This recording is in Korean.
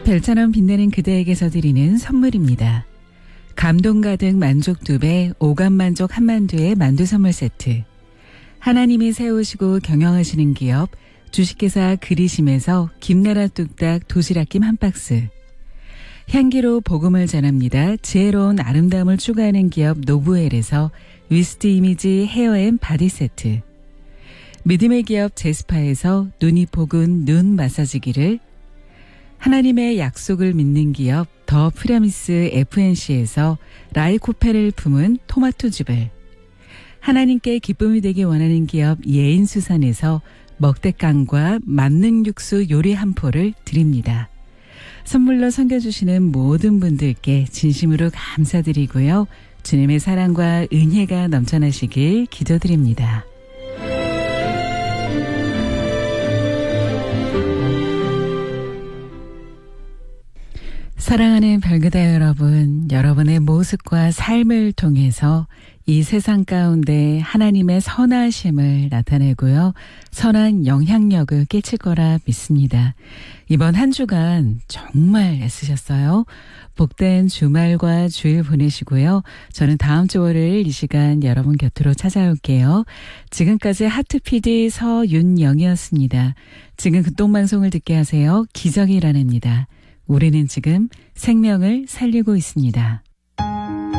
별처럼 빛나는 그대에게서 드리는 선물입니다. 감동 가득 만족 2배, 오감 만족 한만두의 만두 선물 세트. 하나님이 세우시고 경영하시는 기업 주식회사 그리심에서 김나라 뚝딱 도시락김 한 박스. 향기로 복음을 전합니다. 지혜로운 아름다움을 추구하는 기업 노브웰에서 위스트 이미지 헤어앤 바디 세트. 믿음의 기업 제스파에서 눈이 복은 눈 마사지기를, 하나님의 약속을 믿는 기업 더 프라미스 FNC에서 라이코페를 품은 토마토즙을, 하나님께 기쁨이 되기 원하는 기업 예인수산에서 먹대깡과 만능 육수 요리 한 포를 드립니다. 선물로 섬겨주시는 모든 분들께 진심으로 감사드리고요. 주님의 사랑과 은혜가 넘쳐나시길 기도드립니다. 사랑하는 별그대 여러분, 여러분의 모습과 삶을 통해서 이 세상 가운데 하나님의 선하심을 나타내고요. 선한 영향력을 끼칠 거라 믿습니다. 이번 한 주간 정말 애쓰셨어요. 복된 주말과 주일 보내시고요. 저는 다음 주 월요일 이 시간 여러분 곁으로 찾아올게요. 지금까지 하트 PD 서윤영이었습니다. 지금 극동방송을 듣게 하세요. 기적이 일어납니다. 우리는 지금 생명을 살리고 있습니다.